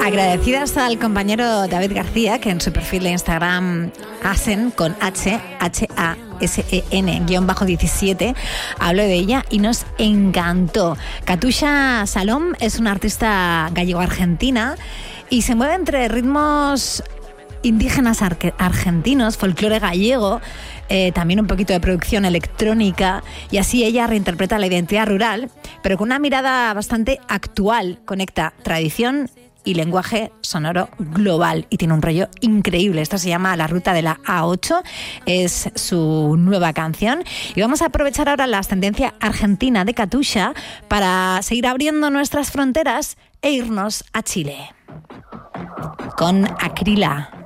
Agradecidas al compañero David García, que en su perfil de Instagram Hasen, con HASEN-17, habló de ella y nos encantó. Katusha Salom es una artista gallego-argentina y se mueve entre ritmos indígenas argentinos, folclore gallego, también un poquito de producción electrónica, y así ella reinterpreta la identidad rural, pero con una mirada bastante actual. Conecta tradición y lenguaje sonoro global y tiene un rollo increíble. Esto se llama La Ruta de la A8, es su nueva canción, y vamos a aprovechar ahora la ascendencia argentina de Katusha para seguir abriendo nuestras fronteras e irnos a Chile con Acrila.